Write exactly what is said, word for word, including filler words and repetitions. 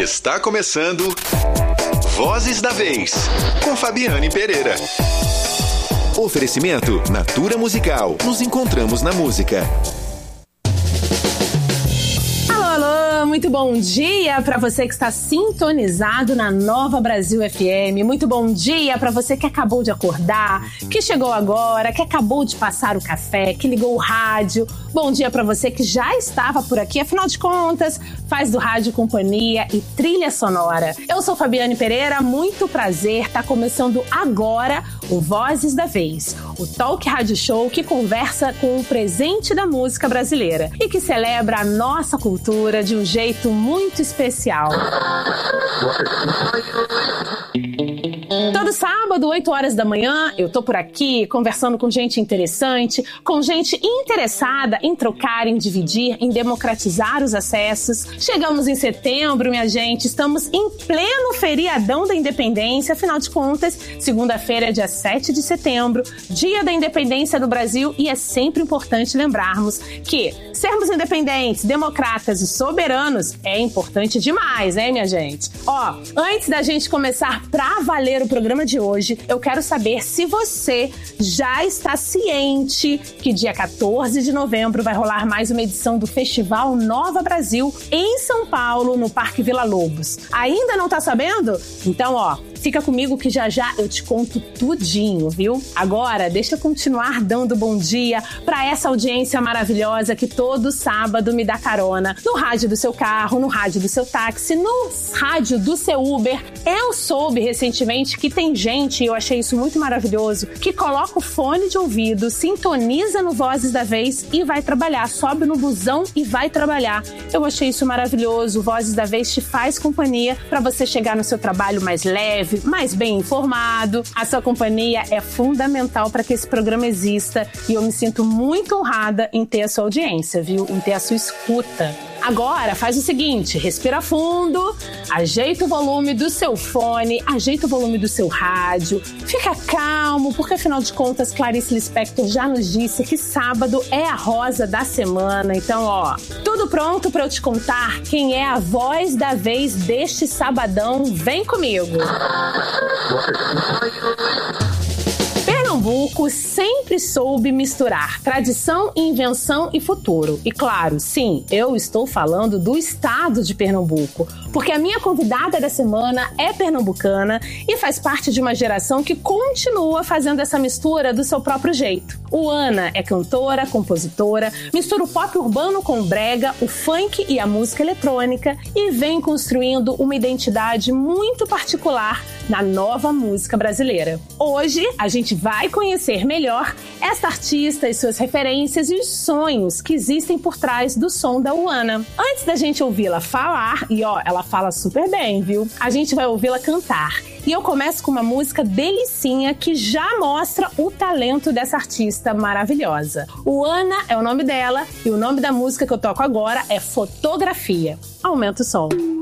Está começando Vozes da Vez, com Fabiane Pereira. Oferecimento Natura Musical. Nos encontramos na música. Muito bom dia para você que está sintonizado na Nova Brasil F M. Muito bom dia para você que acabou de acordar, que chegou agora, que acabou de passar o café, que ligou o rádio. Bom dia para você que já estava por aqui, afinal de contas, faz do rádio companhia e trilha sonora. Eu sou Fabiane Pereira, muito prazer. Tá começando agora o Vozes da Vez, o talk rádio show que conversa com o presente da música brasileira e que celebra a nossa cultura de um jeito muito especial. Todo sábado, oito horas da manhã, eu tô por aqui conversando com gente interessante, com gente interessada em trocar, em dividir, em democratizar os acessos. Chegamos em setembro, minha gente, estamos em pleno feriadão da independência, afinal de contas, segunda-feira, dia sete de setembro, dia da independência do Brasil, e é sempre importante lembrarmos que sermos independentes, democratas e soberanos é importante demais, né, minha gente? Ó, antes da gente começar pra valer o programa de hoje, eu quero saber se você já está ciente que dia quatorze de novembro vai rolar mais uma edição do Festival Nova Brasil em São Paulo, no Parque Vila Lobos. Ainda não tá sabendo? Então, ó, fica comigo que já já eu te conto tudinho, viu? Agora, deixa eu continuar dando bom dia pra essa audiência maravilhosa que todo sábado me dá carona no rádio do seu carro, no rádio do seu táxi, no rádio do seu Uber. Eu soube recentemente que tem gente, e eu achei isso muito maravilhoso, que coloca o fone de ouvido, sintoniza no Vozes da Vez e vai trabalhar, sobe no busão e vai trabalhar. Eu achei isso maravilhoso. O Vozes da Vez te faz companhia pra você chegar no seu trabalho mais leve, mais bem informado. A sua companhia é fundamental para que esse programa exista e eu me sinto muito honrada em ter a sua audiência, viu? Em ter a sua escuta. Agora, faz o seguinte, respira fundo, ajeita o volume do seu fone, ajeita o volume do seu rádio, fica calmo, porque afinal de contas, Clarice Lispector já nos disse que sábado é a rosa da semana. Então, ó, tudo pronto para eu te contar quem é a voz da vez deste sabadão? Vem comigo! Pernambuco sempre soube misturar tradição, invenção e futuro. E claro, sim, eu estou falando do estado de Pernambuco, porque a minha convidada da semana é pernambucana e faz parte de uma geração que continua fazendo essa mistura do seu próprio jeito. O Ana é cantora, compositora, mistura o pop urbano com o brega, o funk e a música eletrônica e vem construindo uma identidade muito particular na nova música brasileira. Hoje, a gente vai conhecer melhor esta artista e suas referências e os sonhos que existem por trás do som da Uana. Antes da gente ouvi-la falar, e ó, ela fala super bem, viu? A gente vai ouvi-la cantar. E eu começo com uma música delicinha que já mostra o talento dessa artista maravilhosa. Uana é o nome dela e o nome da música que eu toco agora é Fotografia. Aumenta o som.